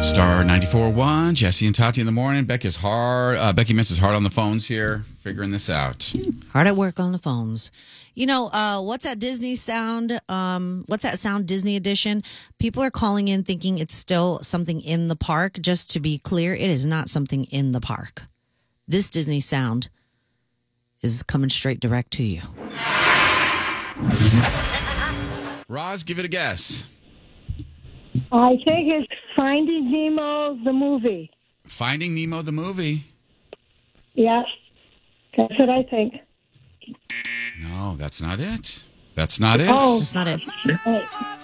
Star 94.1, Jesse and Tati in the morning. Becky Mintz is hard on the phones here, figuring this out. Hard at work on the phones. You know, what's that Disney sound? What's that sound Disney edition? People are calling in thinking it's still something in the park. Just to be clear, it is not something in the park. This Disney sound is coming straight direct to you. Roz, give it a guess. I think it's Finding Nemo, the movie. Finding Nemo, the movie. Yes, that's what I think. No, that's not it. That's not it. Oh. That's not it. Oh.